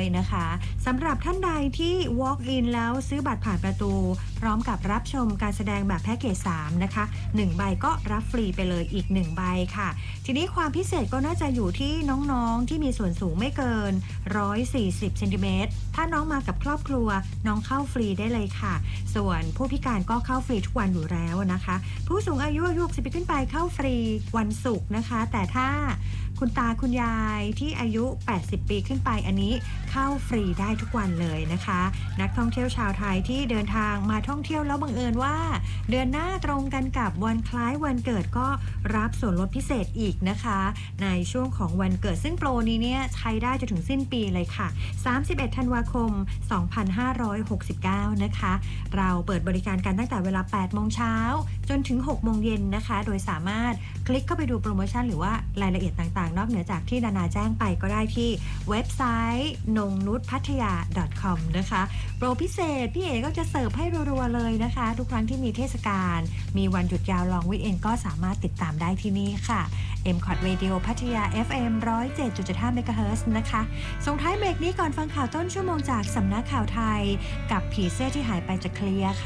นะคะสำหรับท่านใดที่ walk in แล้วซื้อบัตรผ่านประตูพร้อมกับรับชมการแสดงแบบแพ็กเกจ3นะคะ1ใบก็รับฟรีไปเลยอีก1ใบค่ะทีนี้ความพิเศษก็น่าจะอยู่ที่น้องๆที่มีส่วนสูงไม่เกิน140 เซนติเมตรถ้าน้องมากับครอบครัวน้องเข้าฟรีได้เลยค่ะส่วนผู้พิการก็เข้าฟรีทุกวันอยู่แล้วนะคะผู้สูงอายุ60 ปีขึ้นไปเข้าฟรีวันศุกร์นะคะแต่ถ้าคุณตาคุณยายที่อายุ80 ปีขึ้นไปอันนี้เข้าฟรีได้ทุกวันเลยนะคะนักท่องเที่ยวชาวไทยที่เดินทางมาท่องเที่ยวแล้วบังเอิญว่าเดือนหน้าตรงกันกับวันคล้ายวันเกิดก็รับส่วนลดพิเศษอีกนะคะในช่วงของวันเกิดซึ่งโปรนี้เนี่ยใช้ได้จนถึงสิ้นปีเลยค่ะ31 ธันวาคม 2569นะคะเราเปิดบริการกันตั้งแต่เวลา 8 โมงเช้าจนถึง 6 โมงเย็นนะคะโดยสามารถคลิกเข้าไปดูโปรโมชั่นหรือว่ารายละเอียดต่างๆนอกเหนือจากที่นานาแจ้งไปก็ได้ที่เว็บไซต์nongnuthpattaya .com นะคะโปรพิเศษพี่เอ๋ก็จะเสิร์ฟให้รัวๆเลยนะคะทุกครั้งที่มีเทศกาลมีวันหยุดยาวลองวีคเอนก็สามารถติดตามได้ที่นี่ค่ะ MCOT Radio พัทยา FM 107.5 เมกะเฮิรตซ์นะคะส่งท้ายเบรกนี้ก่อนฟังข่าวต้นชั่วโมงจากสำนักข่าวไทยกับผีเสื้อที่หายไปจะเคลียร์ค่ะ